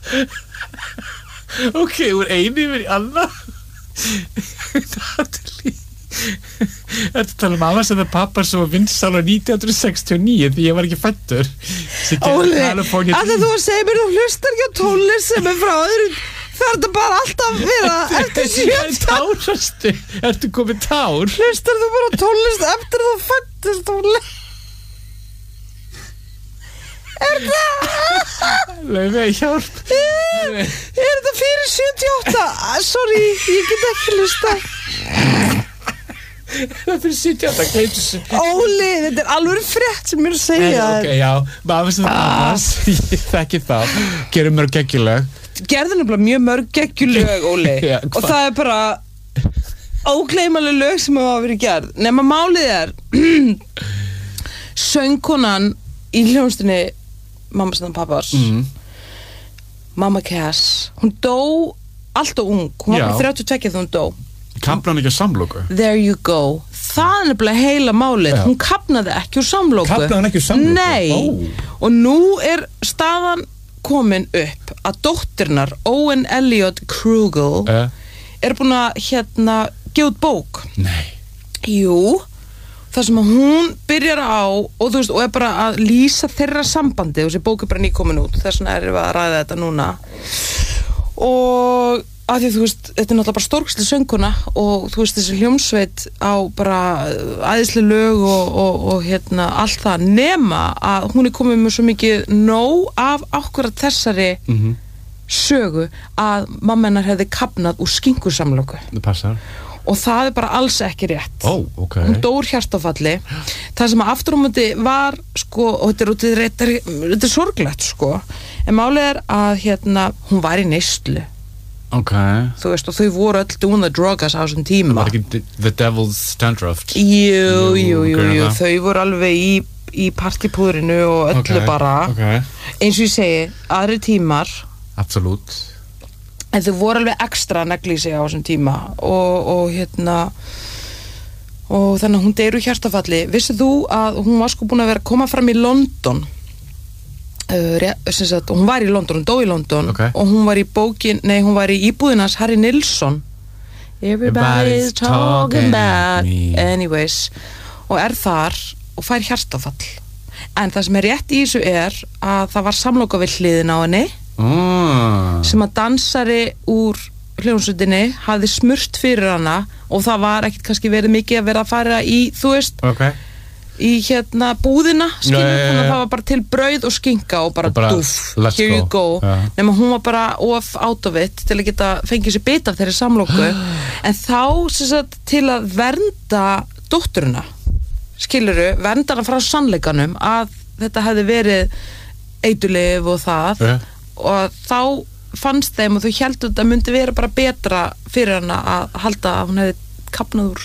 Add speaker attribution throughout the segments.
Speaker 1: Ok, úr einu yfir í annað. Þetta tala mamma sem það pappar sem var vinsal á 1969 því ég var ekki fæddur.
Speaker 2: Óli, að þú að segja mér þú hlustar ekki á tónlist sem frá öðrum. Það þetta bara alltaf vera eftir
Speaker 1: 70. Ertu komið tár?
Speaker 2: Hlustar þú bara á tónlist eftir þú fæddist, Óli? Það?
Speaker 1: Laufey, hjálp.
Speaker 2: Þetta fyrir 78? Sorry, ég get ekki hlusta.
Speaker 1: Það fyrir 78, gleitu þessu.
Speaker 2: Óli, þetta alveg frétt sem mér að segja.
Speaker 1: Ok, já, maður sem það annars. Ég þekki það. Gerum mér geggjuleg.
Speaker 2: Gerðu nefnilega mjög mörg geggjulög, Óli.
Speaker 1: Já,
Speaker 2: og það bara ógleymanleg lög sem hafa verið gerð. Nema málið söngkonan í hljómsveitinni Mamma sem pappars Mamma Cass, hún dó allt og ung, hún var bara 32 þegar hún dó.
Speaker 1: Kafnaði hann ekki á samloku?
Speaker 2: There you go. Það nefnilega heila málið. Hún kafnaði ekki úr samloku.
Speaker 1: Kafnaði hann ekki úr samloku?
Speaker 2: Nei. Og nú staðan komin upp að dóttirnar Owen Elliot Krugel búin að gefa út bók.
Speaker 1: Nei.
Speaker 2: Jú, það sem að hún byrjar á og þú veist, og bara að lýsa þeirra sambandi og þessi bók bara nýkomin út, þess vegna við að ræða þetta núna. Og að því þú veist, þetta náttúrulega bara stórkostleg söngkona og þú veist, þessi hljómsveit á bara æðisleg lög og allt það, nema að hún komið með svo mikið nóg af akkúrat þessari sögu að mamma hennar hefði kafnað úr skinkusamloku.
Speaker 1: Það passar.
Speaker 2: Og það bara alls ekki rétt.
Speaker 1: Okay.
Speaker 2: Hún dó úr hjartaáfalli. Það sem að aftur á móti var og þetta er sorglegt en málið að hún var í neyslu. Þú veist, og þau voru öll doing the drugs á þessum tíma.
Speaker 1: Það var ekki the devil's dandruff.
Speaker 2: Jú, þau voru alveg í partypúðrinu og öllu bara. Eins og ég segi, aðri tímar.
Speaker 1: Absolutt.
Speaker 2: En þau voru alveg ekstra negli sig á þessum tíma og þannig að hún deyr úr hjartaáfalli. Vissið þú að hún var búin að vera að koma fram í London hún var í London, hún dó í London og hún var í hún var í íbúðinans Harry Nilsson. Everybody's talking about me. Anyways, og þar og fær hjartaáfall. En það sem rétt í þessu að það var samloka við hliðina á henni sem að dansari úr hljómsveitinni hafði smurt fyrir hana og það var ekkert kannski verið mikið að vera að fara í, þú veist í búðina, þannig að það var bara til brauð og skinka og bara dúf, here you go. Nema hún var bara of out of it til að geta fengið sér bita af þeirri samloku en þá til að vernda dótturina, skilurðu, vernda hana frá sannleikanum að þetta hefði verið eiturlyf og það og þá fannst þeim og þau héldu að þetta myndi vera bara betra fyrir hana að halda að hún hefði kafnað úr.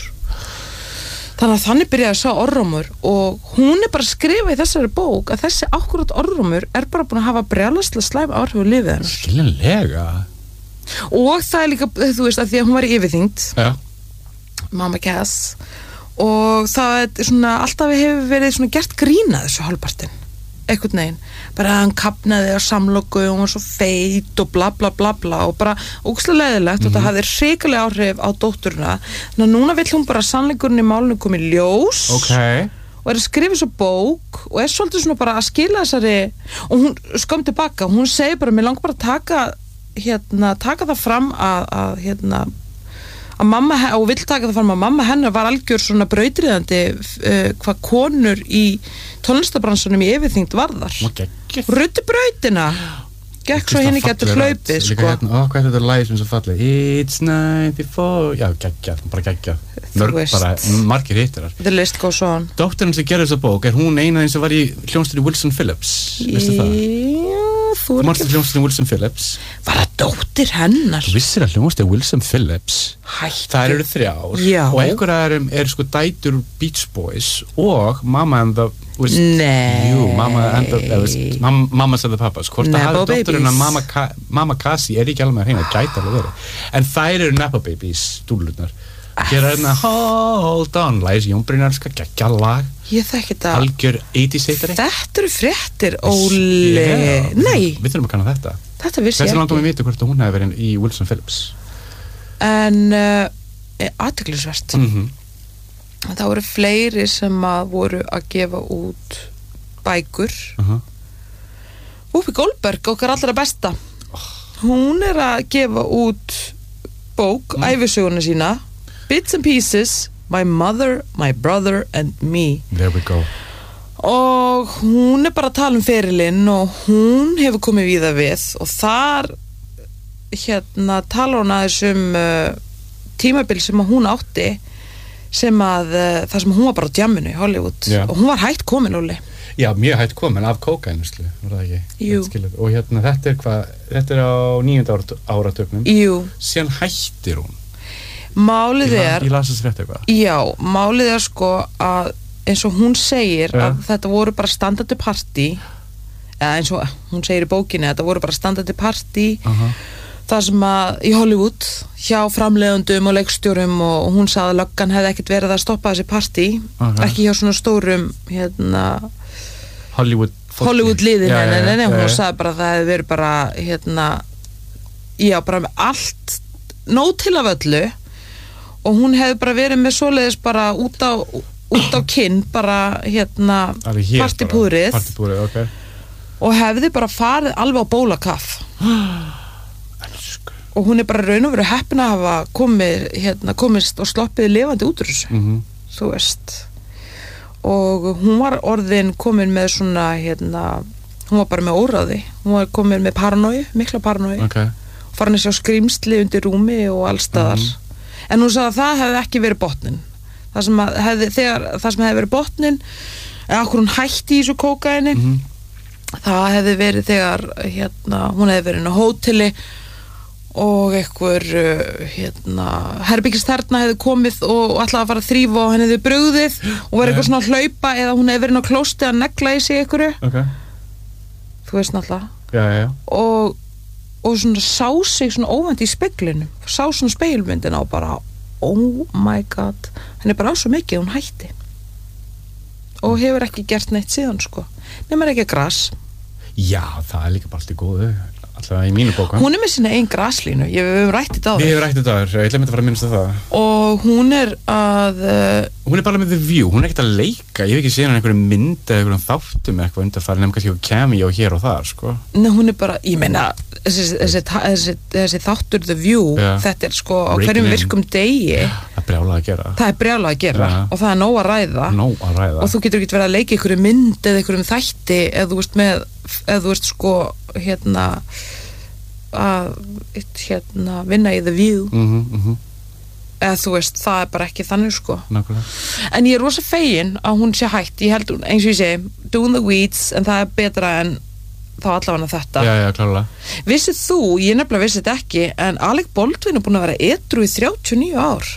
Speaker 2: Þannig byrjaði að sá orrumur og hún bara að skrifa í þessari bók að þessi akkúrat orrumur bara búin að hafa brjálæðislega slæm áhrif á lífið hennar.
Speaker 1: Skiljanlega.
Speaker 2: Og það líka, þú veist, að því að hún var yfirþyngd, Mamma Cass, og það alltaf hefur verið gert grína þessu hálfpartinn. Einhvern veginn, bara að hann kafnaði á samloku og hún var svo feit og bla bla bla bla og bara ógeðslega leiðilegt og það hafði hrikaleg áhrif á dótturina. Þannig að núna vill hún bara sannleikurinn í málinu komið ljós og að skrifa svo bók og svolítið bara að skila þessari og hún kom tilbaka, hún segir bara mér langar bara að taka það fram að mamma, og vill taka það fram að mamma hennar var algjör svona brautriðandi hvað konur í tónlistabransunum í yfirþyngd varðar. Ruddi brautina gekk svo henni getur hlaupið
Speaker 1: hvað þetta lagi sem svo fallið It's 94 já, geggjað, bara geggjað margir hittirar.
Speaker 2: The list goes on.
Speaker 1: Dóttirinn sem gerði þessa bók hún eina þeim sem var í hljómsveitinni Wilson Phillips, veistu það? Þú varst í hljómsveitinni Wilson Phillips.
Speaker 2: Var það dóttir hennar?
Speaker 1: Þú vissir að hljómsveitinni Wilson Phillips það eru 3 og einhverjar dætur Beach Boys og Mamma and the Mamma and the Papas hvort það hafði dótturinn að Mamma Cassie ekki alveg með hreina, gæti alveg verið en þær eru Nepo Babies dúllurnar Hér hérna Hold On, læs Jón Brynjarska, geggja lag.
Speaker 2: Ég þekki þetta.
Speaker 1: Algjör 80s-eitari.
Speaker 2: Þetta eru fréttir, Óli. Nei.
Speaker 1: Við þurfum að kanna þetta.
Speaker 2: Þetta vissi ég ekki.
Speaker 1: Hversu langt við vitum hvort hún hefði verið í Wilson Phillips?
Speaker 2: En athyglisvert. Það voru fleiri sem að voru að gefa út bækur. Whoopi Goldberg, okkar allra besta. Hún að gefa út bók, ævisöguna sína, Bits and Pieces, My Mother, My Brother and Me.
Speaker 1: There we go.
Speaker 2: Og hún bara að tala ferilinn og hún hefur komið víða við og þar talar hún aðeins tímabil sem að hún átti sem að það sem hún var bara á djamminu í Hollywood og hún var hætt komin, Óli.
Speaker 1: Já, mjög hætt komin af kókainuslu, var það ekki?
Speaker 2: Jú.
Speaker 1: Og þetta er á 9. áratugnum.
Speaker 2: Jú.
Speaker 1: Síðan hættir hún.
Speaker 2: Málið
Speaker 1: Ég las þess rétt eitthvað.
Speaker 2: Já, málið sko að eins og hún segir að þetta voru bara standandi partí, eða eins og hún segir í bókinni að þetta voru bara standandi partí þar sem að í Hollywood hjá framleiðendum og leikstjórum og hún sagði að löggan hefði ekkert verið að stoppa þessi partí, ekki hjá svona stórum Hollywood liðin, nei, hún sagði bara að það hefði verið bara bara með allt nóg til af öllu og hún hefði bara verið með svoleiðis bara út á kinn bara partipúrið
Speaker 1: okay.
Speaker 2: og hefði bara farið alveg á bólakaff og hún bara raun og veru heppin að hafa komist og sloppið lifandi út úr þessu þú veist og hún var orðin komin með svona hún var bara með óráði hún var komin með paranoju, mikla paranoju
Speaker 1: okay.
Speaker 2: og farin að sjá skrýmsli undir rúmi og allstaðar en hún sagði að það hefði ekki verið botnin það sem hefði verið botnin eða okkur hún hætti í þessu kókaini það hefði verið þegar hún hefði verið inn á hóteli og einhver herbyggistherna hefði komið og ætlaði að fara að þrífa og henni hefði brugðið og verið eitthvað svona að hlaupa eða hún hefði verið inn á klósti að negla í sig einhverju
Speaker 1: okay.
Speaker 2: þú veist náttúrulega
Speaker 1: já.
Speaker 2: og svona sá sig svona óvænt í speglinum sá svona speilmyndina og bara oh my god henni bara á svo mikið hún hætti og hefur ekki gert neitt síðan sko nema ekki gras
Speaker 1: já það líka bara allt í góðu alltaf í mínu bóka
Speaker 2: hún með sína einn graslínu við höfum rætt þetta á
Speaker 1: við höfum rætt þetta á þér, ég ætla að fara að minnast það
Speaker 2: og hún hún
Speaker 1: bara með The View, hún ekkert að leika ég hef ekki séð hann einhverju mynd eða einhverjum þáttum eitthvað undarfæri nefnum kannski cameo hér og þar sko
Speaker 2: nei, hún bara, ég meina þessi þáttur The View þetta sko á hverjum virkum degi
Speaker 1: það er brjálað að gera
Speaker 2: og það er nóg að ræða og þú getur ekki verið að leika einhverju mynd eða einhverjum þætti eða þú veist sko að vinna í The View eða þú veist, það er bara ekki þannig sko
Speaker 1: nákvæmlega.
Speaker 2: En ég er rosa fegin að hún sé hætt ég held, eins og ég segi, doing the weeds en það er betra en þá allavega þetta
Speaker 1: já, klárlega
Speaker 2: vissið þú, ég nefnilega vissi þetta ekki en Alec Baldwin er búin að vera edrú í 39 ár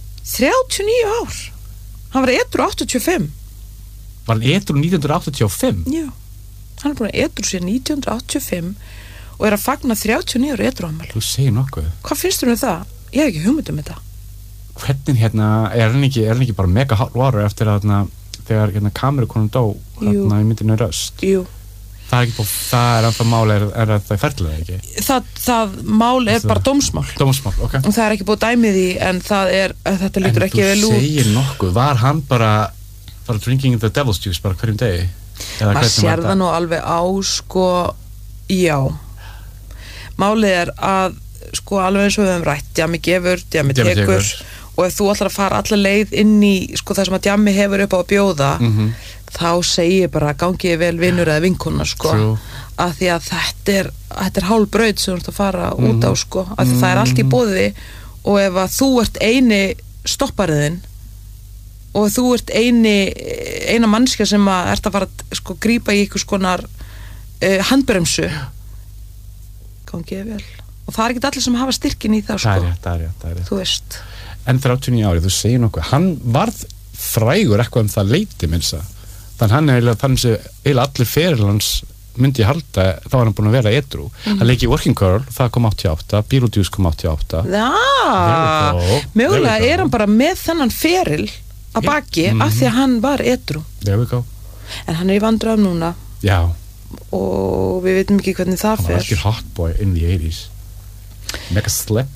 Speaker 2: hann var edrú 85
Speaker 1: var hann edrú 1985?
Speaker 2: Já, hann er búin að edrú síðan 1985 og er að fagna 39 ára edruafmæli.
Speaker 1: Þú segir nokkuð.
Speaker 2: Hvað finnst þú það? Ég hef ekki hugmynd þetta.
Speaker 1: Hvernig er hann ekki bara mega hot water eftir að þegar kamerakonum dó í myndinu Röst?
Speaker 2: Jú.
Speaker 1: Það er ennþá mál er það ferðilega ekki?
Speaker 2: Það mál er bara dómsmál.
Speaker 1: Dómsmál, ok.
Speaker 2: Og það er ekki búið dæmið í en þetta lítur ekki vel út.
Speaker 1: En þú segir nokkuð, var hann bara drinking the devil's juice bara hverjum degi?
Speaker 2: Maður sér það nú alveg á sko, já. Málið er að sko alveg eins og við höfum rætt, djammi gefur, djammi tekur og ef þú ætlar að fara alla leið inn í sko það sem að djammi hefur upp á að bjóða þá segir bara gangið vel vinnur eða vinkona sko að því að þetta er hálf braut sem þú ert að fara út á sko að það er allt í boði og ef að þú ert eini stoppariðin og þú ert eina mannskja sem að ert að fara sko grípa í einhvers konar handbremsu gangið vel og það er ekki allir sem hafa styrkin í það sko
Speaker 1: það er rétt
Speaker 2: þú veist
Speaker 1: en 39 ári, þú segir nokkuð hann varð frægur eitthvað það leiti minnst þannig hann er eiginlega allir ferilans myndi ég halda, þá var hann búin að vera edrú. Það leiki Working Girl, það kom 88, Beetlejuice kom 88.
Speaker 2: Mögulega er hann bara með þennan feril að baki af því að hann var edrú.
Speaker 1: There we go.
Speaker 2: En hann í vandræðum núna.
Speaker 1: Já.
Speaker 2: Og við veitum ekki hvernig það fer.
Speaker 1: Hann var ekki hot boy in the 80s. Mega slick.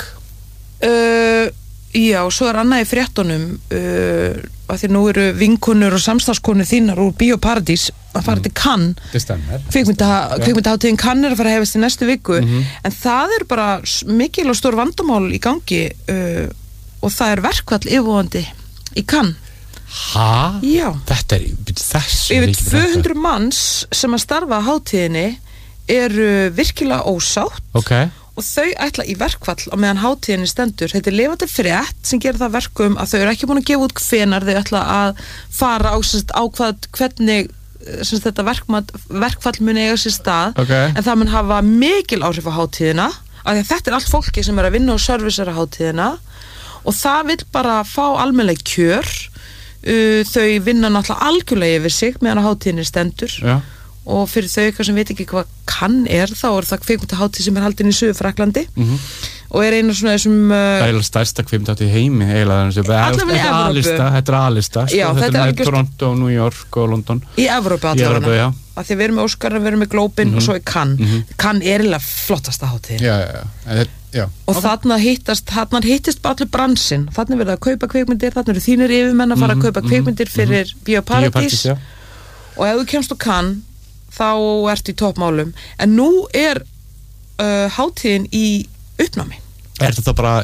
Speaker 2: Já, svo annað í fréttunum að því nú eru vinkonur og samstarfskonur þínar úr Bíóparadís að fara til Cannes. Kvikmyndahátíðin Cannes að fara að hefast í næstu viku en það er bara mikil og stór vandamál í gangi og það er verkfall yfirvofandi í Cannes.
Speaker 1: Hæ?
Speaker 2: Já.
Speaker 1: Þetta er þessu.
Speaker 2: Yfir 200 manns sem að starfa á hátíðinni eru virkilega ósátt.
Speaker 1: Okay.
Speaker 2: Og þau ætla í verkfall á meðan hátíðinni stendur. Þetta er lifandi frétt sem gerir það verkum að þau eru ekki búin að gefa út hvenar þau ætla að fara á hvernig þetta verkfall muni eiga sér stað.
Speaker 1: Okay.
Speaker 2: En það mun hafa mikil áhrif á hátíðina af því að þetta er allt fólki sem er að vinna og servicera hátíðina og það vill bara fá almennileg kjör. Þau vinna náttúrulega algjörlega yfir sig meðan á hátíðinni stendur.
Speaker 1: Já.
Speaker 2: Og fyrir þau eitthvað sem veit ekki hvað Cannes er þá er það kvikmyndahátíð sem er haldin í Suður-Fraklandi og er einu svona þessum
Speaker 1: það er stærsta kvikmyndahátíð í heimi
Speaker 2: allavega í Evrópu
Speaker 1: þetta er A-lista þetta er Toronto, New York og London
Speaker 2: í Evrópu allavega af því við erum með Óskarna, við erum með Glóbin og svo er Cannes Cannes er eiginlega flottasta hátíð og þarna hittist bara allir bransinn þarna verða að kaupa kvikmyndir þarna eru þínir yfirmenn að fara að kaupa kvikmyndir fyrir Bíóparadís og ef þú kemst á Cannes þá ertu í toppmálum en nú er hátíðin í uppnámi.
Speaker 1: Er þetta bara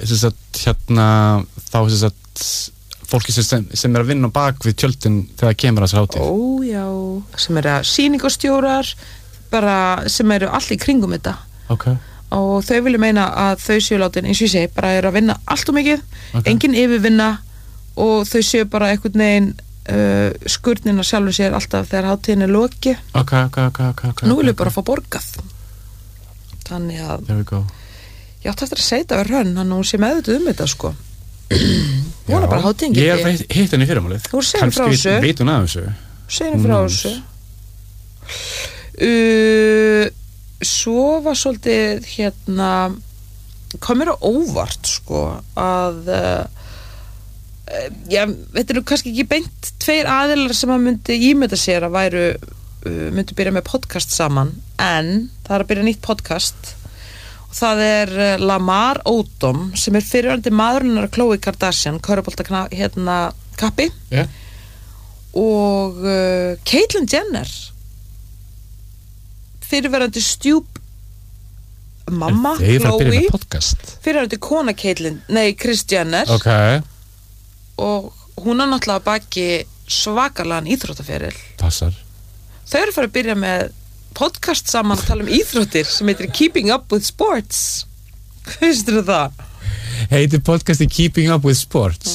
Speaker 1: fólki sem er að vinna bak við tjöldin þegar kemur að þessu hátíð?
Speaker 2: Já, sem eru sýningastjórar bara sem eru allt í kringum þetta.
Speaker 1: Okay.
Speaker 2: Og þau vilja meina að þau séu látin eins og ég segi, bara eru að vinna allt og mikið, engin yfirvinna og þau séu bara einhvern veginn skurnina sjálfur sér alltaf þegar hátíðin er lokið.
Speaker 1: Okay.
Speaker 2: Nú viljum við bara fá borgað. Þannig að ég átti eftir að segja þetta við Hrönn hann og hún sé meðvituð þetta sko. Hún er bara hátíðin
Speaker 1: ég er hitt henni fyrirmálið
Speaker 2: kannski
Speaker 1: veit hún að þessu
Speaker 2: segir frá þessu svo var svolítið kom mér á óvart sko að þetta eru kannski ekki beint tveir aðilar sem að myndi ímynda sér að myndi byrja með podcast saman en það er að byrja nýtt podcast og það er Lamar Odom sem er fyrirverandi maðurinnar Khloe Kardashian körfubolta kappi og Caitlyn Jenner fyrirverandi stjúp mamma Khloe fyrirverandi kona Kris Jenner og hún er náttúrulega baki svakalega íþróttaferil
Speaker 1: passar
Speaker 2: þau eru farið að byrja með podcast saman að tala íþróttir sem heitir Keeping Up With Sports hvað finnst þú það?
Speaker 1: heitir podcasti Keeping Up With Sports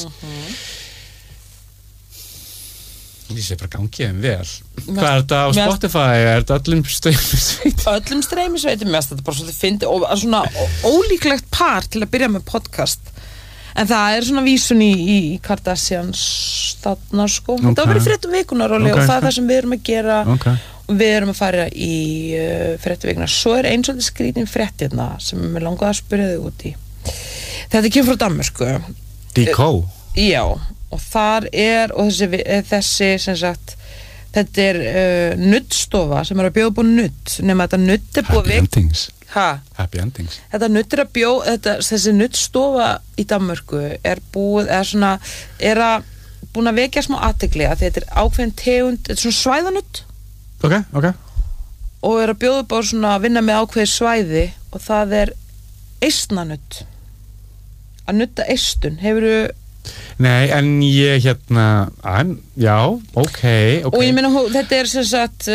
Speaker 1: ég sé bara gangið vel hvað er þetta á Spotify? Er þetta öllum streymisveitum?
Speaker 2: Öllum streymisveitum mest þetta bara svolítið fyndi og svona ólíklegt par til að byrja með podcast en það er svona vísun í Kardashians þarna sko þetta var verið fréttum vikunar og það er það sem við erum að gera og við erum að fara í fréttum vikunar svo er eins og þetta skrítin fréttirna sem við langaði að spyrja þau út í þetta kemur frá Danmörku
Speaker 1: D.K.
Speaker 2: Já og þar er og þessi sem sagt þetta er nuddstofa sem er að bjóða búið nudd nema þetta nudd er búið
Speaker 1: Happy Endings
Speaker 2: þetta nudd er að bjóða þessi nuddstofa í Danmörku er búið búin að vekja smá athygli að þetta er ákveðin tegund þetta er svona svæðanudd
Speaker 1: okay.
Speaker 2: og er að bjóða upp á svona að vinna með ákveði svæði og það er eistnanudd að nudda eistun hefurðu
Speaker 1: Nei, en ég já, ok
Speaker 2: og ég meina þetta er sem sagt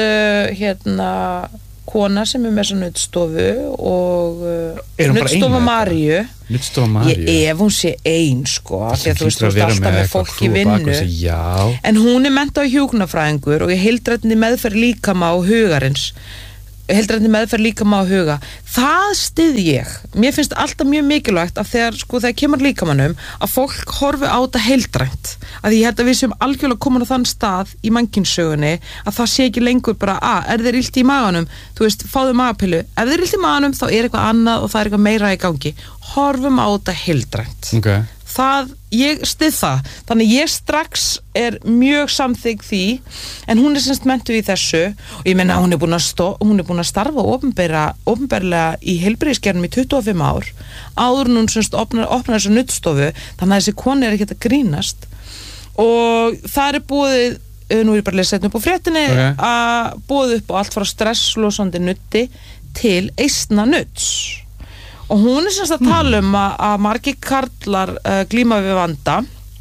Speaker 2: kona sem er með svona nuddstofu og nuddstofa Maríu ef hún sé ein sko því að þú veist alltaf með fólk í vinnu en hún er menntað hjúkrunarfræðingur og ég heildrætni meðferð líkama og hugarins heildrænni meðferð líkama á huga, það styð ég. Mér finnst alltaf mjög mikilvægt að þegar kemur líkamannum að fólk horfi á þetta heildrænt, að ég held að við séum algjörlega komin á þann stað í mannkynssögunni að það sé ekki lengur bara, er þeir illt í maganum, þú veist, fáðu magapillu, ef þeir illt í maganum þá er eitthvað annað og það er eitthvað meira í gangi, horfum á þetta heildrænt.
Speaker 1: Okay.
Speaker 2: Ég styð það, þannig ég strax er mjög samþygg því, en hún er semst menntuð í þessu og ég meina hún er búin að starfa opinberlega í heilbrigðiskerfum í 25 ár, áður en hún semst opnar þessu nuddstofu, þannig að þessi kona er ekkert að grínast og það er búið, nú er ég bara að lesa þetta upp á fréttinni, að búið upp á allt frá stresslosandi nuddi til eistnanudds. Og hún er semst að tala að margir karlar glíma við vanda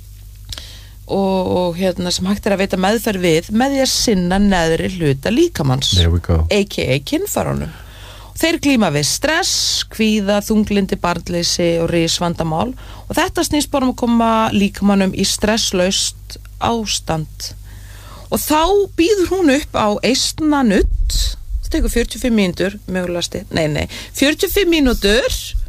Speaker 2: og sem hægt er að veita meðferð við með því að sinna neðri hluta líkamanns, a.k.a. kynfærunum. Þeir glíma við stress, kvíða, þunglindi, barnleysi og risvandamál og þetta snýst bara að koma líkamannum í stresslaust ástand. Og þá býður hún upp á eistnanudd, tekur 45 mínútur, mögulegasti, 45 mínútur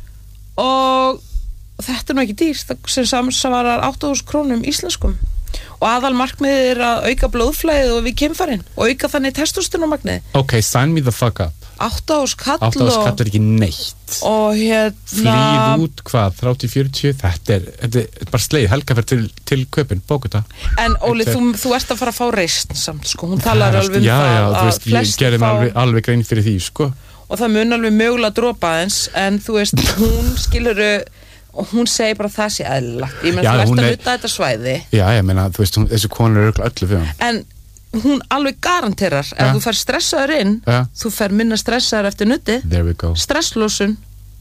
Speaker 2: og þetta er nú ekki dýrt, sem samsvarar 8.000 krónum íslenskum og aðal markmiðið er að auka blóðflæðið og við kynfærin og auka þannig testósterónmagnið.
Speaker 1: Ok, sign me the fuck up.
Speaker 2: 8.000 kall
Speaker 1: 8.000 kall er ekki neitt
Speaker 2: og
Speaker 1: flýð út hvað, 30-40 þetta er bara sleið, helgaferð til Kaupin, Bókúta.
Speaker 2: En Óli, þú ert að fara að fá reisn samt, sko, hún talar alveg
Speaker 1: það að flest ég gerði alveg grein fyrir því, sko,
Speaker 2: og það mun alveg mögulega dropa aðeins, en þú veist, hún skilur og hún segir bara það sé eðlilegt, ég meina þú ert að nutta þetta svæði. Já, ég meina, þú veist, þessi konur eru öllu fyrir hann. En hún alveg garanterar ef þú fær stressaður inn þú fær minna stressaður eftir nutti, stresslósun,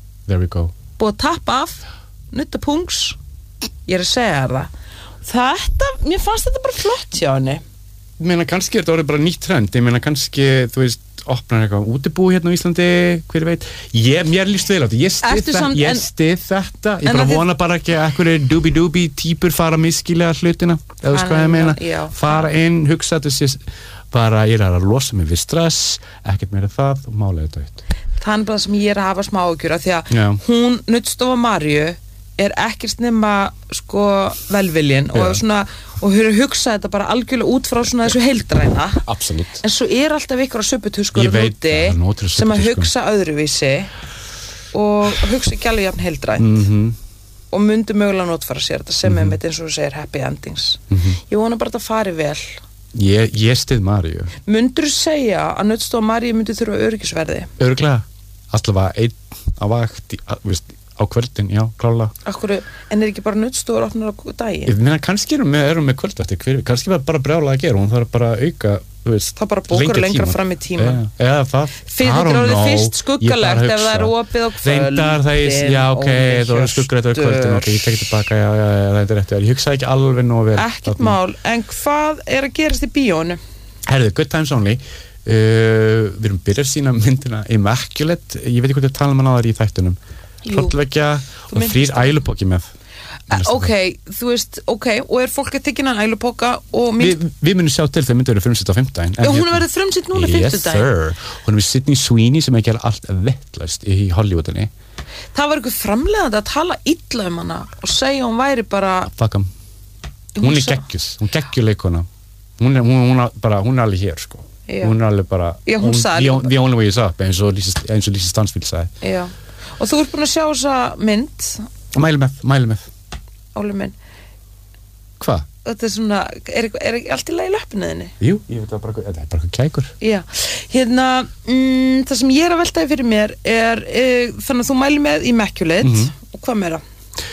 Speaker 2: búið að tappa af nuttapungs, ég er að segja það, mér fannst þetta bara flott hjá henni.
Speaker 1: Ég meina kannski er þetta orðið bara nýtt trend, ég meina kannski þú veist, opnar eitthvað útibú hérna á Íslandi, hver veit, mér líst vel á þetta, ég stið þetta, ég bara vona bara ekki að einhverju dúbi típur fara að miskilega hlutina, eða veist hvað ég meina, fara inn, hugsa þessi, bara ég er að losa mig við stress, ekkert meira það og mála þetta út.
Speaker 2: Það er bara það sem ég er að hafa smá ágjur af því að hún, nuddstofa Maríu, er ekkert nema sko velviljun og hugsa þetta bara algjörlega út frá svona þessu heildræna.
Speaker 1: Absolutt.
Speaker 2: En svo er alltaf ykkur á supputuskur sem að hugsa öðruvísi og hugsa ekki alveg jafn heildrænt og myndi mögulega notfæra sér þetta sem með eins og þú segir happy endings. Ég vona bara að það fari vel.
Speaker 1: Ég stið Maríu.
Speaker 2: Myndur þú segja að nuddstofa Maríu myndi þurfa öryggisverði?
Speaker 1: Örugglega. Allavega einn á vakt, á kvöldin, já, klálega.
Speaker 2: Akkur, en ekki bara nuddstofur opnar á daginn?
Speaker 1: Ég meina, kannski erum með kvöldvætti, kannski var bara brjálað að gera, hún þarf bara að auka, þú veist,
Speaker 2: það bara bókar lengra fram í tíman.
Speaker 1: Eða það,
Speaker 2: fyrst skuggalegt ef það er opið á kvöld.
Speaker 1: Reyndar það já, ok, það voru skuggalegt á kvöldin, ok, ég tekið tilbaka, já, það er rétt, ég hugsaði ekki alveg nóg vel.
Speaker 2: Ekkert mál, en hvað er að gerast í bíónu?
Speaker 1: Herðu, Good Times Only, við erum byrjað sína myndina Immaculate, ég veit ekki hvað tala á þær í þættunum. Hrollvekja og frýr ælupóki með.
Speaker 2: Ok, þú veist, og er fólk að tekina ælupóka og
Speaker 1: Við munum sjá til þegar myndi verið frumsýtt á 5.
Speaker 2: Já, hún er verið frumsýtt núna 5.
Speaker 1: Yes, sir. Hún er við Sydney Sweeney sem ekki er allt vettlaust í Hollywoodinni.
Speaker 2: Það var eitthvað framleiðandi að tala illa hana og segja hún væri bara
Speaker 1: Fuckam. Hún er geggjus, hún geggjuleikona. Hún er alveg hér, sko. Hún er alveg bara the only way is up, eins og Lisa Stansfield sagði.
Speaker 2: Já. Og þú ert búin að sjá þessa mynd?
Speaker 1: Mæli með.
Speaker 2: Óli minn.
Speaker 1: Hvað?
Speaker 2: Þetta er svona, er allt í lagi löpniðinni?
Speaker 1: Jú, ég veit það bara, þetta er bara klækur.
Speaker 2: Já, það sem ég er að veltaði fyrir mér er, þannig að þú mæli með Immaculate og hvað meira?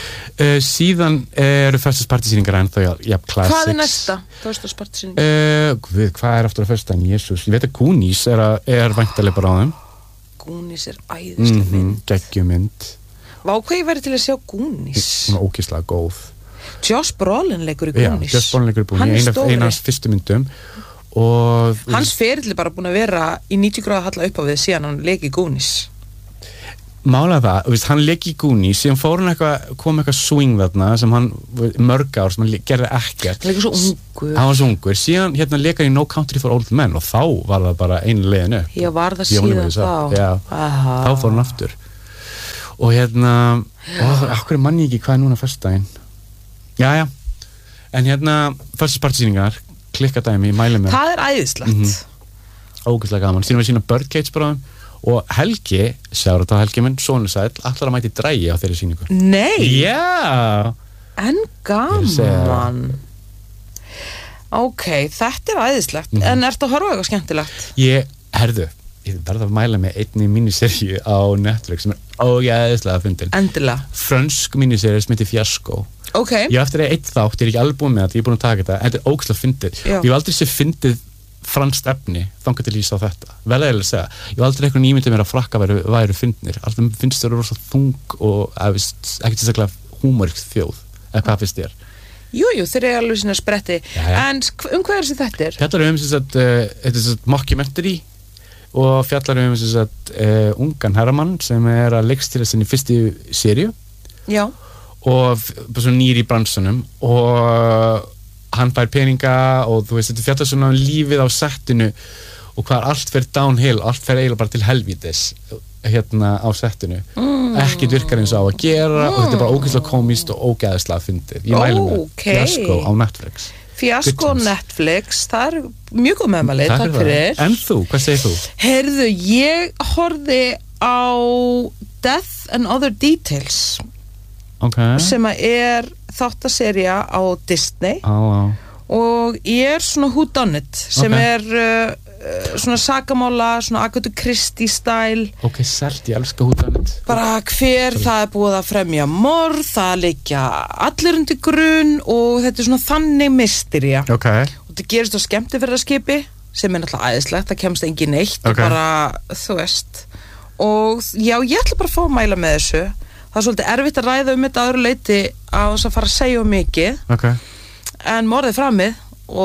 Speaker 1: Síðan eru föstudagspartísýningar en það classics.
Speaker 2: Hvað er næsta föstudagspartísýningar?
Speaker 1: Hvað er aftur á föstudaginn? Jesús, ég veit að Goonies er væntalega bara á þeim.
Speaker 2: Goonies er æðisleg mynd.
Speaker 1: Geggjumynd.
Speaker 2: Vá, hvað ég væri til að sjá Goonies?
Speaker 1: Hún er ógeðslega góð.
Speaker 2: Josh Brolin leikur í Goonies.
Speaker 1: Já, Josh Brolin leikur í Goonies, einans fyrstu myndum. Og
Speaker 2: hans ferill er bara búin að vera í 90 gráða halla upp á við síðan hann leik í Goonies.
Speaker 1: málega það, veist, hann leik í Goonies síðan fór hann kom eitthvað swing þarna sem hann, mörg ár sem hann gerði ekkert hann var svo ungur, síðan hérna leik hann í No Country for Old Men og þá var það bara einu leiðinu
Speaker 2: já, var það síðan
Speaker 1: þá fór hann aftur og hérna akkur mann ég ekki hvað núna föstudaginn já, en hérna föstudagspartsýningar, klikkadæmi, ég mæli með
Speaker 2: það æðislegt
Speaker 1: ógeðslega gaman, síðan við sína Birdcage bráðum og Helgi, sjáur þetta Helgi minn, sonur sæll, allar að mæti drægi á þeirri sýningu.
Speaker 2: Nei!
Speaker 1: Já!
Speaker 2: En gaman! Ok, þetta æðislegt. En ertu að horfa eitthvað skemmtilegt?
Speaker 1: Ég verð að mæla með einni miniseríu á Netflix sem ógeðslega fyndin.
Speaker 2: Endilega.
Speaker 1: Frönsk miniseríu sem heitir Fiasko.
Speaker 2: Ok.
Speaker 1: Ég eftir að eitt þátt, ég ekki alveg búin með þetta, ég búin að taka þetta, en þetta ógeðslega fyndið. Ég hef aldrei séð fyndið franskt efni, þangað til lýsa á þetta vel að segja, ég var aldrei eitthvað nýmyndið mér að frakka væru fyndnir, alltaf finnst þér rosa þung og ekkert sérstaklega húmórisk þjóð, eða hvað finnst þér?
Speaker 2: Jújú, þeir eru alveg svona spretti en hvað er þessi þettir?
Speaker 1: Fjallar þetta er mockumentary og fjallar ungan herramann sem er að leikstýra sinni fyrstu seríu og svo nýr í bransunum og hann fær peninga og þú veist, þetta fjallar svona lífið á settinu og hvað allt fer downhill, allt fer eiginlega bara til helvítis hérna á settinu ekkert virkar eins og á að gera og þetta er bara ógeðslega komískt og ógeðslega fyndið. Ég mæli með Fiasko á Netflix.
Speaker 2: Fiasko á Netflix, það er mjög góð meðmæli, takk fyrir.
Speaker 1: En þú, hvað segir þú?
Speaker 2: Heyrðu, ég horfði á Death and Other Details sem er þáttaserja á Disney og ég er svona whodunit sem er svona sakamála, svona Agatha Christie style
Speaker 1: ég elska whodunit
Speaker 2: bara hver það er búið að fremja morð, það liggja allir undir grunn og þetta er svona þannig mystería og þetta gerist á skemmtiferðarskipi sem er náttúrulega æðislegt, það kemst engin neitt og bara, þú veist og já, ég ætla bara að fá að mæla með þessu. Það er svolítið erfitt að ræða þetta öðru leyti á þess að fara að segja mikið en morðið framið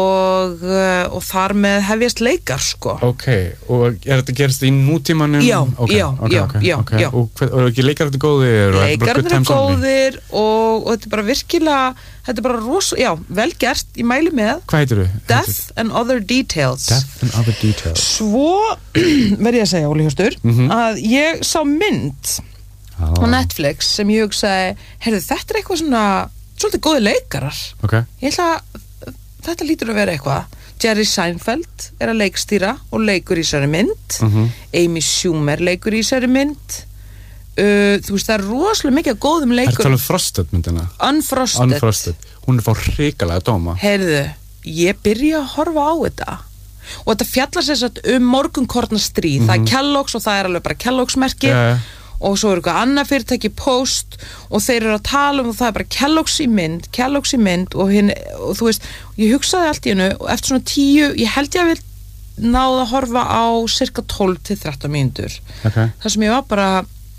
Speaker 2: og þar með hefjast leikar sko.
Speaker 1: Og þetta gerist í nútímanum?
Speaker 2: Já.
Speaker 1: Og ekki leikarnir góðir?
Speaker 2: Leikarnir er góðir og þetta er bara virkilega, þetta er bara vel gert, ég mæli með.
Speaker 1: Hvað heitir þú?
Speaker 2: Death and Other Details.
Speaker 1: Death and Other Details.
Speaker 2: Svo verð ég að segja, Óli Hjóstur, að ég sá mynd á Netflix sem ég hugsaði, heyrðu, þetta er eitthvað svona svolítið góði leikarar ég ætla að þetta lítur að vera eitthvað. Jerry Seinfeld er að leikstýra og leikur í þessari mynd Amy Schumer leikur í þessari mynd þú veist, það er rosalega mikið af góðum leikur.
Speaker 1: Er það talað Frosted myndina? Unfrosted. Hún er fá hrikalega dóma.
Speaker 2: Heyrðu, ég byrja að horfa á þetta og þetta fjallar sér satt morgunkornastríð það er Kellogg's og það er alveg bara Kellogg's merki og svo er eitthvað annað fyrirtæki Post og þeir eru að tala og það er bara Kellogg's í mynd og þú veist, ég hugsaði allt í hennu og eftir svona 10, ég held ég að vil náða að horfa á cirka 12 til 13 mínútur þar sem ég var bara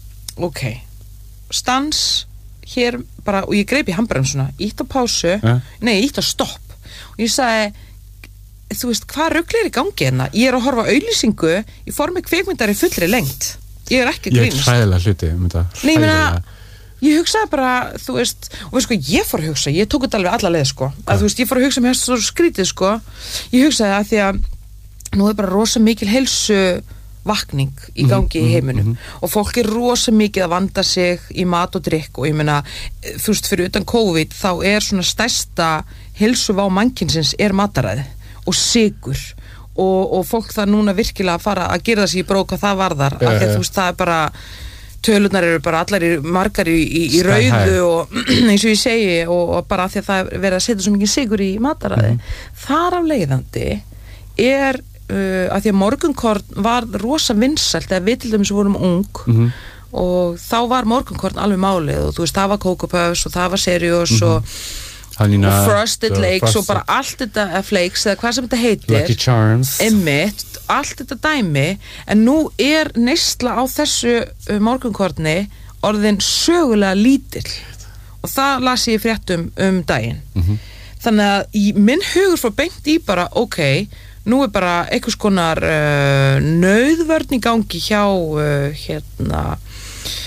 Speaker 2: stans hér bara og ég greip í handbremsuna, ítt á pásu ítt á stopp og ég sagði, þú veist, hvað rugl er í gangi hérna? Ég er að horfa auglýsingu í formi kvikmyndar í fullri lengd. Ég er ekki að grínast.
Speaker 1: Ég er hræðilega hluti
Speaker 2: þetta. Ég hugsaði bara, þú veist, og veist sko, ég fór að hugsa, ég tók þetta alveg alla leið sko, að þú veist, ég fór að hugsa mér svo skrítið sko, ég hugsaði að því að nú er bara rosa mikil heilsu vakning í gangi í heiminum og fólk er rosa mikið að vanda sig í mat og drykk og ég meina, þú veist, fyrir utan COVID þá er svona stærsta heilsuvá mannkynsins er mataræði og sykur og fólk það núna virkilega að fara að gera það sig í brók hvað það varðar, af því að þú veist, það er bara tölurnar eru bara allar margar í rauðu og eins og ég segi og bara af því að það er verið að setja svo mikið sykur í mataræði þar af leiðandi er af því að morgunkorn var rosa vinsælt eða við til dæmis vorum ung og þá var morgunkorn alveg málið og þú veist, það var Cocoa Puffs og það var Cheerios og Frosted Flakes og bara allt þetta Flakes eða hvað sem þetta heitir
Speaker 1: Lucky Charms
Speaker 2: allt þetta dæmi en nú er neysla á þessu morgunkorni orðin sögulega lítill og það las ég í fréttum daginn þannig að minn hugur fór beint í bara nú er bara einhvers konar nauðvörn í gangi hjá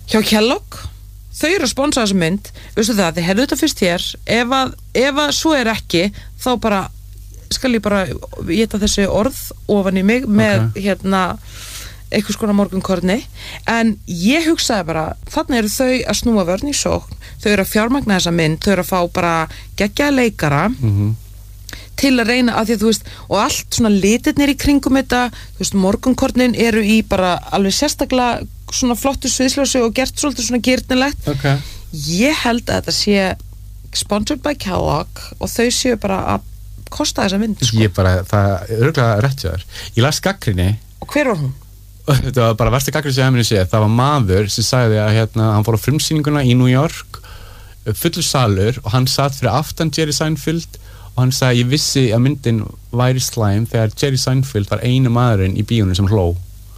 Speaker 2: hjá Kellogg, þau eru að sponsa þessa mynd, veistu það, þið hefðu þetta fyrst hér, ef að svo ekki, þá bara skal ég bara geta þessi orð ofan í mig með eitthvað skona morgunkorni, en ég hugsaði bara, þarna eru þau að snúa vörn í sókn, þau eru að fjármagna þessa mynd, þau eru að fá bara geggjaða leikara til að reyna að því að þú veist, og allt svona litirnir í kringum þetta, þú veist, morgunkornin eru í bara alveg sérstaklega svona flottu sviðsljósi og gert svolítið svona gyrnilegt. Ég held að þetta sé sponsored by Kellogg og þau séu bara að kosta þessa mynd, sko.
Speaker 1: Ég bara, það er örugglega rétt hjá þér. Ég las gagnrýni.
Speaker 2: Og hver var hún?
Speaker 1: Þetta var bara versta gagnrýni sem ég hef séð. Það var maður sem sagði að hann fór á frumsýninguna í New York, fullur salur, og hann satt fyrir aftan Jerry Seinfeld og hann sagði, ég vissi að myndin væri slæm þegar Jerry Seinfeld var einu maðurinn í bíónu sem hló.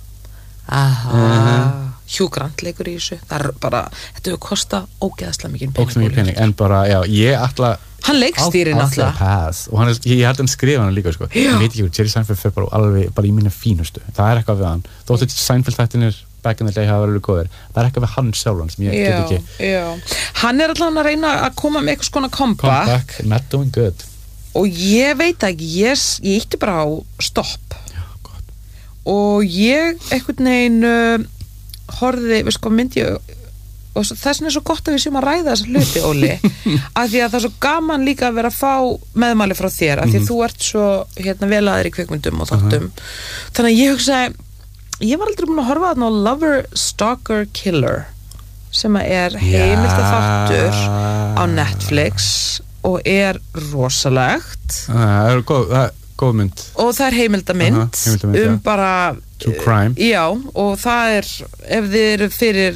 Speaker 2: Hugh Grant leikur í þessu. Það er bara, þetta hefur kostað ógeðslega mikið
Speaker 1: pening, en bara, já, ég ætla
Speaker 2: hann leikstýrir náttúrulega
Speaker 1: og ég held að hann skrifa hann líka, sko. Ég veit ekki, Jerry Seinfeld fer bara í mínu fínustu. Það er eitthvað við hann. Þóttu Seinfeld þættinir back in the day hafa verið góðir. Það er eitthvað við hann sjálfan sem ég get ekki.
Speaker 2: Hann er allavega að reyna að koma með eitthvað skona comeback,
Speaker 1: not doing good.
Speaker 2: Og ég veit ekki, ég ítti bara á stopp.
Speaker 1: Já, gott.
Speaker 2: Og ég einhvern veginn horfði, veist hvað myndi ég, og þess vegna er svo gott að við séum að ræða þessa hluti, Óli, af því að það er svo gaman líka að vera að fá meðmæli frá þér, af því að þú ert svo vel aðeir í kvikmyndum og þáttum. Þannig að ég hugsaði, ég var aldrei búin að horfa þarna á Lover, Stalker, Killer, sem er heimilda þáttur á Netflix og er rosalegt.
Speaker 1: Það er góð mynd.
Speaker 2: Og það er heimildamynd bara
Speaker 1: true crime.
Speaker 2: Já, og það er, ef þið eru fyrir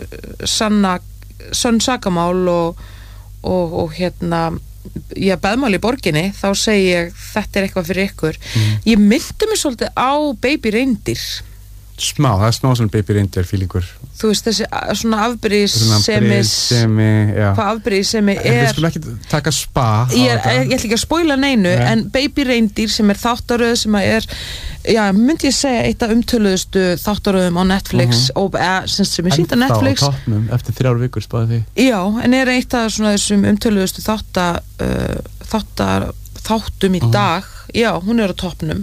Speaker 2: sönn sakamál og beðmál í borginni, þá segi ég, þetta er eitthvað fyrir ykkur. Ég myndi mig svolítið á Baby Reindeer.
Speaker 1: Það er smá svona Baby Reindeer fílingur.
Speaker 2: Þú veist, þessi svona hvað afbrýðissemi er.
Speaker 1: Við skulum ekki taka spa.
Speaker 2: Ég ætla ekki að spoila neinu, en Baby Reindeer sem er þáttaröð sem er, myndi ég segja, eitt af umtöluðustu þáttaröðum á Netflix og sem er sýnt á Netflix.
Speaker 1: Enda á toppnum eftir 3 vikur spáði því.
Speaker 2: Já, en er eitt af svona þessum umtöluðustu þáttum í dag. Já, hún er á toppnum.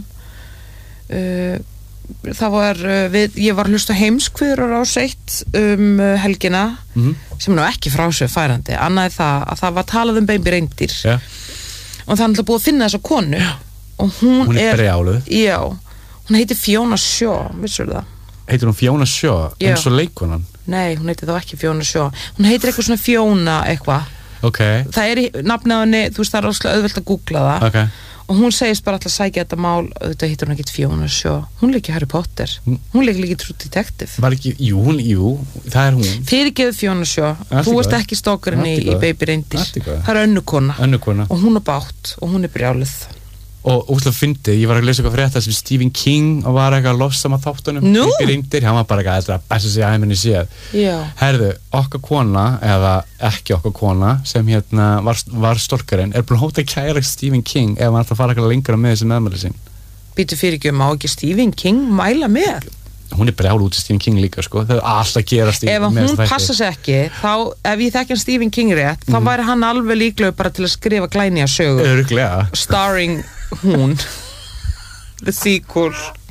Speaker 2: Það var, ég var að hlusta Heimskviður á Rás 1 helgina, sem nú ekki frásög færandi, annað það að það var talað um Baby Reindeer og það er alltaf búið að finna þessa konu og hún er
Speaker 1: brjáluð.
Speaker 2: Já, hún heitir Fiona Shaw, vissur það?
Speaker 1: Heitir hún Fiona Shaw, eins og leikonan?
Speaker 2: Nei, hún heitir þá ekki Fiona Shaw, hún heitir eitthvað svona Fiona eitthvað. Það er í nafnið á henni, þú veist, það er óslega auðvelt að googla það. Og hún segist bara alltaf að sækja þetta mál, þetta heitir hún ekkert Fiona Shaw, hún leikir Harry Potter, hún leikir True Detective.
Speaker 1: Var ekki, jú, það er hún.
Speaker 2: Fyrirgefðu Fiona Shaw, þú ert ekki stalkerinn í Baby Reindeer. Það er önnukona og hún er bátt og hún er brjáluð.
Speaker 1: Og úrslega fyndið, ég var að lesa eitthvað frétta sem Stephen King og var eitthvað að lofsama þáttunum. Baby Reindeer, hann var bara eitthvað að besta sig að heiminni séð. Herðu, okkar kona, eða ekki okkar kona, sem var storkarinn, er búin að hóta að kæra Stephen King ef hann ætla að fara eitthvað lengra með þessi meðmæli sín.
Speaker 2: Býtu fyrirgefðu, má ekki Stephen King mæla með?
Speaker 1: Hún er brjál út í Stephen King líka, sko. Það er alltaf gerast í
Speaker 2: ef hún passa sig ekki, þá, ef ég þekki hann Stephen King rétt, þá væri hann alveg líklega bara til að skrifa glænýja sögur.
Speaker 1: Örugglega.
Speaker 2: Starring hún. The sequel.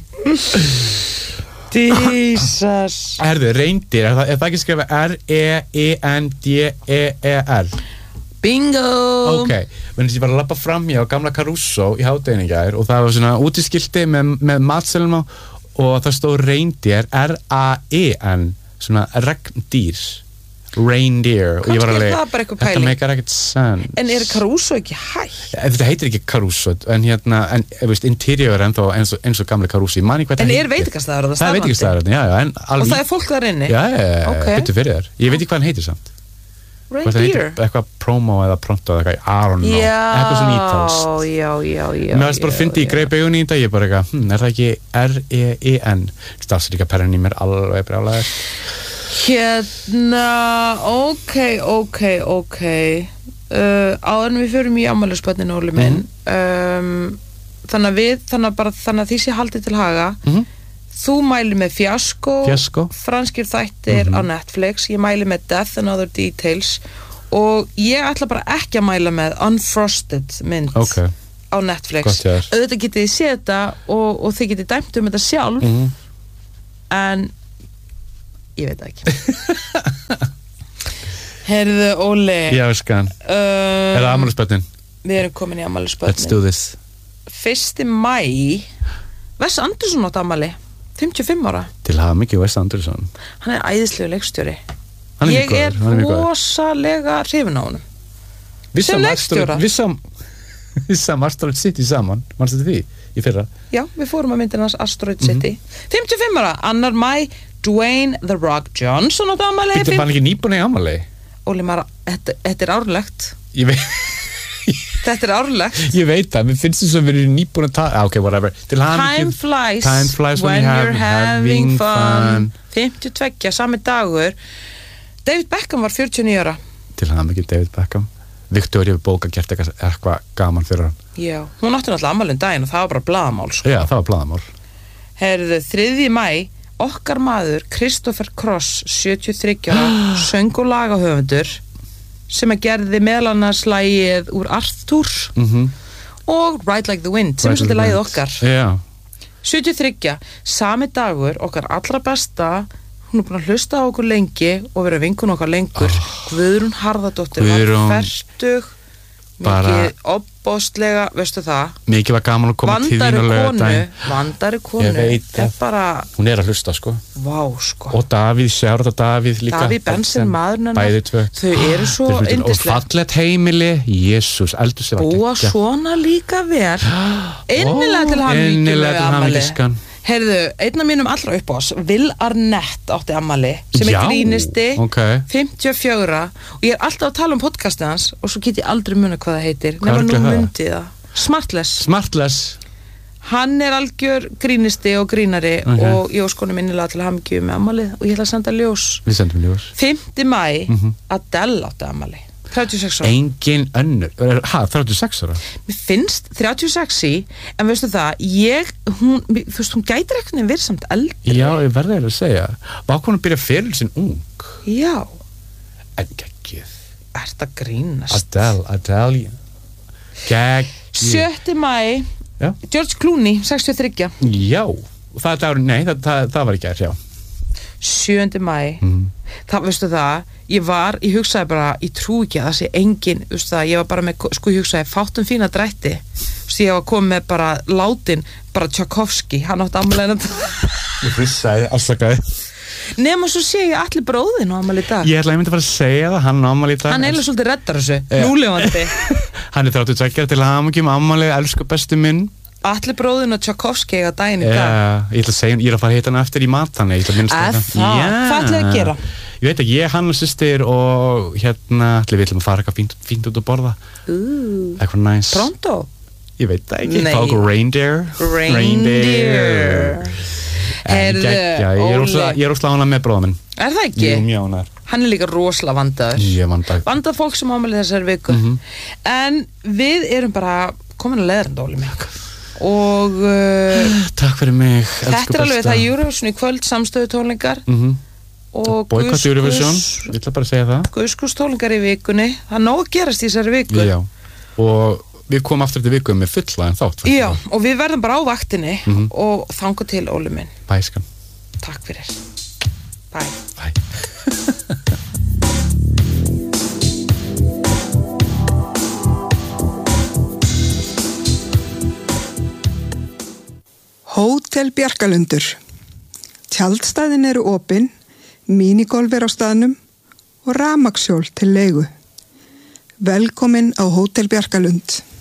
Speaker 2: Jesus.
Speaker 1: Herðu, Reindeer, er það ekki skrifa R-E-I-N-D-E-E-R?
Speaker 2: Bingo!
Speaker 1: Ok, menn þess að ég var að labba fram hjá gamla Caruso í hádeginu í gær og það var svona útiskilti með matselum á og það stóð Reindeer, R-A-E-N, svona regndýr, Reindeer. Og ég var alveg, þetta meikar ekkert senn.
Speaker 2: En er Caruso ekki hægt?
Speaker 1: Þetta heitir ekki Caruso, en interior er ennþá eins og gamli Caruso. En
Speaker 2: er veitingastæður það starfandi?
Speaker 1: Það er veitingastæður, já.
Speaker 2: Og það er fólk þar inni?
Speaker 1: Já, byttu fyrir þér. Ég veit ekki hvað hann heitir samt.
Speaker 2: Reindeer?
Speaker 1: Eitthvað promo eða pronto eða eitthvað, I don't know. Eitthvað svona ítalst.
Speaker 2: Já.
Speaker 1: Mér varst bara að fyndi í greip augun í þetta, ég bara eitthvað, er það ekki R-E-E-N? Stafsir líka perrin í mér alveg brjálæðir. Ok. Áður en við förum í afmælisbörnin, Óli minn, þannig að því sé haldið til haga,
Speaker 2: Þú mæli með Fiasco. Franskir þættir á Netflix. Ég mæli með Death and Other Details og ég ætla bara ekki að mæla með Unfrosted mynd á Netflix. Auðvitað getið þið séð þetta og þið getið dæmt þetta sjálf en ég veit það ekki. Heyrðu, Óli.
Speaker 1: Já, skan. Er það afmælisbörnin?
Speaker 2: Við erum komin í afmælisbörnin.
Speaker 1: Let's do this.
Speaker 2: 1. maí Wes Anderson átt afmæli 55 ára.
Speaker 1: Til hamingju Wes Anderson.
Speaker 2: Hann er æðislegur leikstjóri. Ég er rosalega hrifin á honum. Sem leikstjóra.
Speaker 1: Vissam Asteroid City saman. Manstu því í fyrra?
Speaker 2: Já, við fórum að myndina Asteroid City. 55 ára, 2. maí Dwayne The Rock Johnson átt afmæli.
Speaker 1: Þetta var ekki nýbúin í afmæli.
Speaker 2: Óli, þetta er árlegt.
Speaker 1: Ég veit.
Speaker 2: Þetta er árlegt.
Speaker 1: Ég veit það, mér finnst þess að við erum nýbúin að okay, whatever.
Speaker 2: Time flies when you're having fun. 52, sami dagur. David Beckham var 49 ára.
Speaker 1: Til hamingju David Beckham. Victoria Bóka gert eitthvað gaman fyrir hann.
Speaker 2: Já, hún átti náttúrulega afmæli daginn og það var bara blaðamál sko.
Speaker 1: Já, það var blaðamál.
Speaker 2: Heyrðu, 3. maí okkar maður Christopher Cross 73 ára, söng og lagahöfundur sem gerði meðal annars lagið úr Arthur og Ride Like the Wind sem svolítið lagið okkar. 73, sami dagur okkar allra besta, hún er búin að hlusta á okkur lengi og vera vinkun okkar lengur. Guðrún Harðardóttir var fertug, mikið opbóstlega, veistu það,
Speaker 1: mikið var gaman að koma til þín
Speaker 2: vandari konu
Speaker 1: hún er að hlusta sko.
Speaker 2: Vá, sko.
Speaker 1: Og Davíð, sjárat að Davíð líka,
Speaker 2: Davíð Benson, maðurinn
Speaker 1: bæði tvö,
Speaker 2: þau eru svo yndisleg
Speaker 1: og fallegt heimili, Jésús, eldur sér
Speaker 2: búa svona líka vel innilega til hamingju. Heyrðu, einn af mínum allra uppás, Will Arnett átti afmæli, sem er grínisti, 54, og ég er alltaf að tala podcastið hans og svo get ég aldrei muna hvað það heitir, nema nú myndi það. Smartless. Hann er algjör grínisti og grínari og ég og skonu minnilega til hamingju með afmælið og ég ætla að senda ljós.
Speaker 1: Við sendum ljós.
Speaker 2: 5. maí, Adele átti afmæli. 36 ára.
Speaker 1: Engin önnur. 36 ára?
Speaker 2: Mér finnst 36 en veistu það, hún gætir eitthvað verið samt eldri.
Speaker 1: Já, ég verði að segja. Var hún að byrja fyrir sin ung?
Speaker 2: Já.
Speaker 1: En geggið.
Speaker 2: Ert að grínast.
Speaker 1: Adele. Geggið.
Speaker 2: 7. maí, George Clooney, 63.
Speaker 1: Já. Og það er dagur, nei, það var ekki já.
Speaker 2: 7. maí. Það, veistu það, ég hugsaði bara, ég trú ekki að það sé engin, veistu það, ég var bara með, sko ég hugsaði, fátum fína drætti, ég var komið með bara látin, bara Tchaikovsky, hann átti afmæli.
Speaker 1: Ég frissaði, afsakaði.
Speaker 2: Nema svo sé ég Atli bróðinn á afmæli í dag.
Speaker 1: Ég ætla að ég myndi að fara að segja það, hann á afmæli í dag.
Speaker 2: Hann eiginlega svolítið reddar þessu, núlifandi. Hann
Speaker 1: er 32 til hamingju með afmæli, elsku bestu minn.
Speaker 2: Atli bróðinn og Tchaikovsky eiga daginn í dag.
Speaker 1: Ég ætla að segja, ég er að fara að hitta hann eftir í mat þannig, ég ætla að minnst
Speaker 2: það. Hvað ætlaði að gera?
Speaker 1: Ég veit ekki, hann og systir og hérna, við ætlum að fara eitthvað fínt út að borða. Eitthvað næs.
Speaker 2: Pronto?
Speaker 1: Ég veit það ekki. Fá okkur reindeer. Ég er rosalega ánægð með bróða minn.
Speaker 2: Er það ekki?
Speaker 1: Ég er mjög ánægður.
Speaker 2: Hann er líka rosalega vandaður.
Speaker 1: Ég er vandaður.
Speaker 2: Vandað fólk sem ámæli þessari viku. En við erum bara komin að leiðranda, Óli mig. Og
Speaker 1: takk fyrir mig,
Speaker 2: þetta er alveg það Eurovision í kvöld, samstöðu tónleikar og
Speaker 1: boykott Eurovision, ég ætla bara að segja það.
Speaker 2: Guðskús tónleikar í vikunni, það er nóg að gerast í þessari viku.
Speaker 1: Já, og við komum aftur til viku með fullaðan þátt.
Speaker 2: Já, og við verðum bara á vaktinni og þangað til, Óli minn.
Speaker 1: Bæskan.
Speaker 2: Takk fyrir. Bye.
Speaker 3: Hótel Bjarkalundur. Tjaldstæðin eru opin, minigolf er á staðnum og rafmagnshjól til leigu. Velkomin á Hótel Bjarkalund.